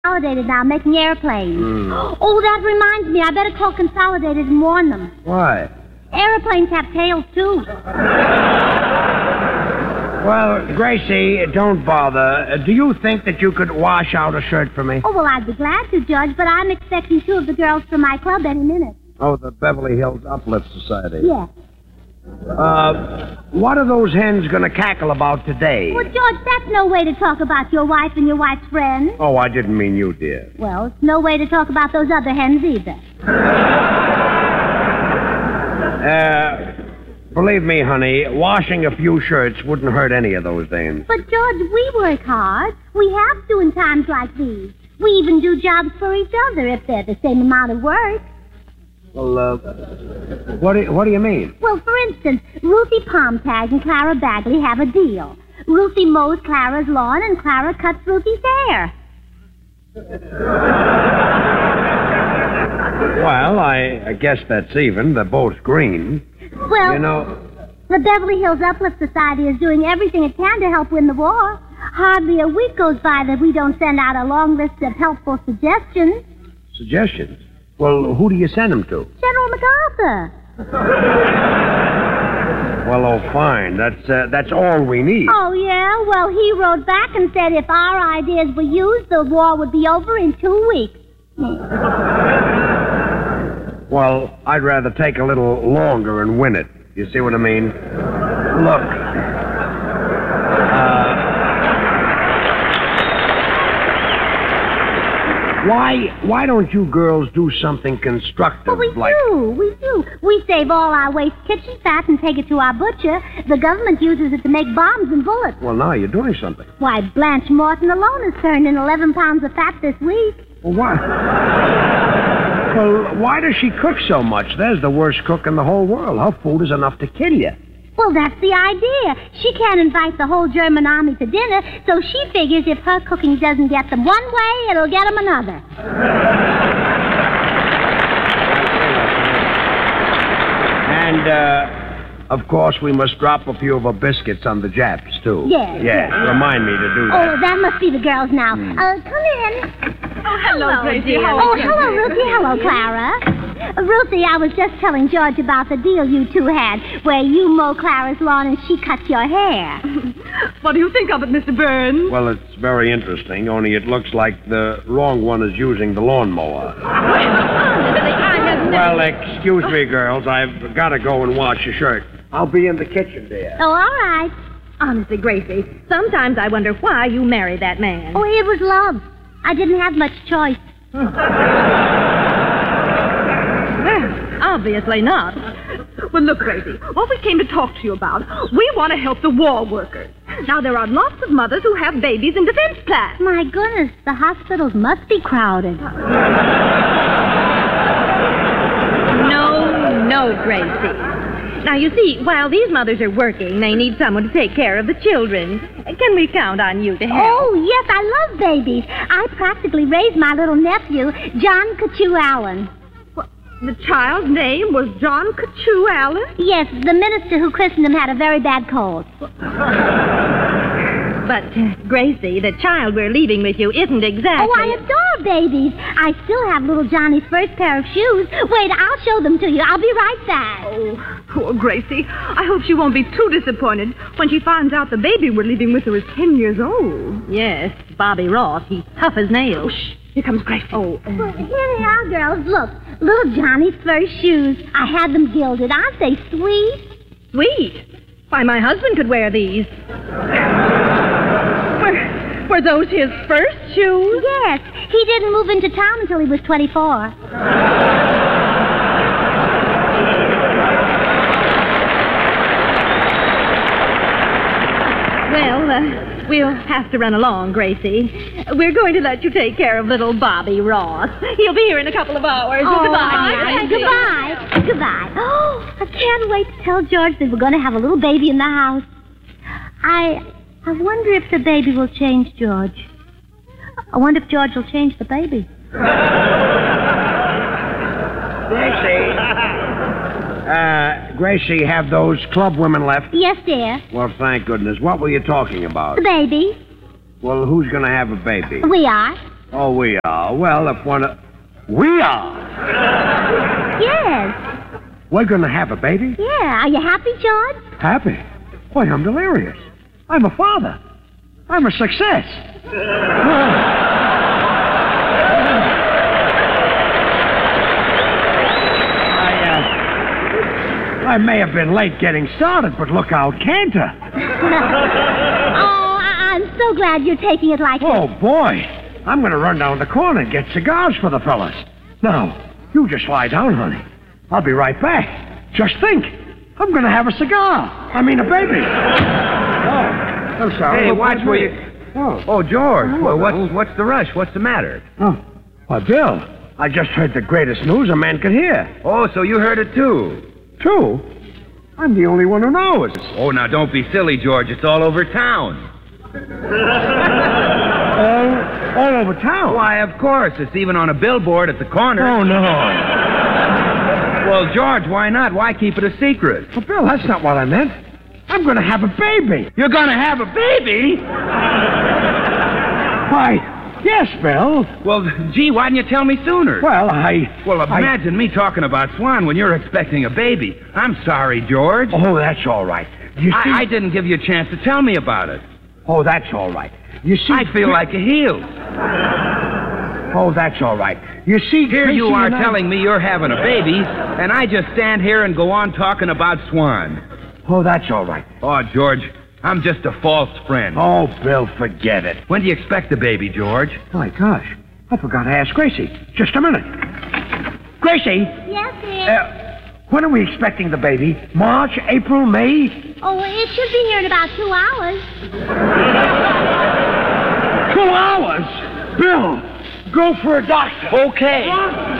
Consolidated now, making airplanes. Oh, that reminds me. I better call Consolidated and warn them. Why? Airplanes have tails, too. Well, Gracie, don't bother. Do you think that you could wash out a shirt for me? Oh, well, I'd be glad to, Judge, but I'm expecting 2 of the girls from my club any minute. Oh, the Beverly Hills Uplift Society. Yes. What are those hens going to cackle about today? Well, George, that's no way to talk about your wife and your wife's friends. Oh, I didn't mean you, dear. Well, it's no way to talk about those other hens either. Believe me, honey, washing a few shirts wouldn't hurt any of those dames. But, George, we work hard. We have to in times like these. We even do jobs for each other if they're the same amount of work. Well, what do you mean? Well, for instance, Ruthie Palmtag and Clara Bagley have a deal. Ruthie mows Clara's lawn and Clara cuts Ruthie's hair. Well, I guess that's even. They're both green. Well, You know... the Beverly Hills Uplift Society is doing everything it can to help win the war. Hardly a week goes by that we don't send out a long list of helpful suggestions. Suggestions? Well, who do you send them to? General MacArthur. Well, oh, fine. That's all we need. Oh, yeah? Well, he wrote back and said if our ideas were used, the war would be over in 2 weeks. Well, I'd rather take a little longer and win it. You see what I mean? Look. Why don't you girls do something constructive? Well, we do. We save all our waste kitchen fat and take it to our butcher. The government uses it to make bombs and bullets. Well, now you're doing something. Why, Blanche Morton alone has turned in 11 pounds of fat this week. Well, why? Well, why does she cook so much? There's the worst cook in the whole world. Her food is enough to kill you. Well, that's the idea. She can't invite the whole German army to dinner, so she figures if her cooking doesn't get them one way, it'll get them another. And, of course, we must drop a few of our biscuits on the Japs, too. Yes. Yes, remind me to do that. Oh, that must be the girls now. Come in. Oh, hello, Gracie. Oh, hello, Ruthie. Hello, Clara. Ruthie, I was just telling George about the deal you two had, where you mow Clara's lawn and she cuts your hair. What do you think of it, Mr. Burns? Well, it's very interesting, only it looks like the wrong one is using the lawnmower. Well, excuse me, girls. I've got to go and wash a shirt. I'll be in the kitchen, dear. Oh, all right. Honestly, Gracie, sometimes I wonder why you married that man. Oh, it was love. I didn't have much choice. Well, obviously not. Well, look, Gracie, what we came to talk to you about, we want to help the war workers. Now, there are lots of mothers who have babies in defense class. My goodness, the hospitals must be crowded. No, Gracie. Now, you see, while these mothers are working, they need someone to take care of the children. Can we count on you to help? Oh, yes, I love babies. I practically raised my little nephew, John Cachu Allen. The child's name was John Cachu Allen? Yes, the minister who christened him had a very bad cold. But, Gracie, the child we're leaving with you isn't exactly... Oh, I adore babies. I still have little Johnny's first pair of shoes. Wait, I'll show them to you. I'll be right back. Oh, poor Gracie. I hope she won't be too disappointed when she finds out the baby we're leaving with her is 10 years old. Yes, Bobby Ross. He's tough as nails. Shh. Here comes Gracie. Well, here they are, girls. Look, little Johnny's first shoes. I had them gilded. Aren't they sweet? Sweet? Why, my husband could wear these. Were those his first shoes? Yes. He didn't move into town until he was 24. Well, we'll have to run along, Gracie. We're going to let you take care of little Bobby Ross. He'll be here in a couple of hours. Oh, Goodbye. Goodbye. Oh, I can't wait to tell George that we're going to have a little baby in the house. I wonder if the baby will change George. I wonder if George will change the baby. Gracie, have those club women left? Yes, dear. Well, thank goodness. What were you talking about? The baby. Well, who's going to have a baby? We are. Oh, we are. Well, if one of... We are? Yes. We're going to have a baby? Yeah. Are you happy, George? Happy? Why, I'm delirious. I'm a father. I'm a success. I may have been late getting started, but look out, canter. Oh, I'm so glad you're taking it like Oh, boy. I'm going to run down the corner and get cigars for the fellas. Now, you just lie down, honey. I'll be right back. Just think. I'm going to have a cigar. I mean, a baby. Oh, I'm sorry. Hey, watch where you... Oh, George. Well, what's the rush? What's the matter? Oh, why, Bill, I just heard the greatest news a man could hear. Oh, so you heard it too? True. I'm the only one who knows. Oh, now don't be silly, George. It's all over town. All over town? Why, of course. It's even on a billboard at the corner. Oh, no. Well, George, why not? Why keep it a secret? Well, Bill, that's not what I meant. I'm going to have a baby. You're going to have a baby? Why, yes, Bill. Well, gee, why didn't you tell me sooner? Well, Well, imagine me talking about Swan when you're expecting a baby. I'm sorry, George. Oh, that's all right. You see... I didn't give you a chance to tell me about it. Oh, that's all right. You see... I feel like a heel. Oh, that's all right. You see, Here you Gracie are and I- telling me you're having a baby, and I just stand here and go on talking about Swan. Oh, that's all right. Oh, George, I'm just a false friend. Oh, Bill, forget it. When do you expect the baby, George? My gosh, I forgot to ask Gracie. Just a minute. Gracie, Yes, dear. when are we expecting the baby? March, April, May? Oh, it should be here in about 2 hours. 2 hours? Bill, go for a doctor. Okay. Huh?